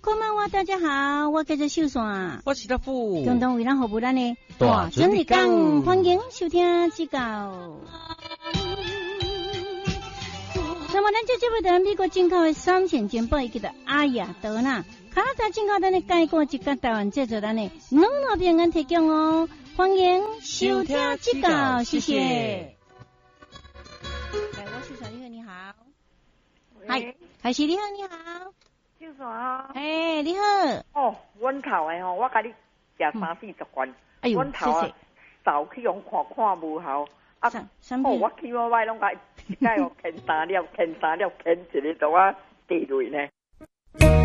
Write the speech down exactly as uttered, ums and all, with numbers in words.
こんばんは，大家好，我叫做秀山， 我是德富， 共同为咱服务咱的大准日讲，欢迎收听指教。那么咱这节目在美国进口的三线简报，伊叫做阿雅德纳，卡在进口咱的介过一个台湾制作咱的农老平安提供哦，欢迎收听指教，谢谢。来，我秀山你好，你好。嗨，海西你好，你好。 秀山， 哎，你好。 哦，阮头的吼，我甲你食三四十罐。 哎呦， 阮头啊，早去用看看无效。啊， 哦， 我去我买拢甲一解哦，啃三粒，啃三粒，啃一个都啊地雷呢。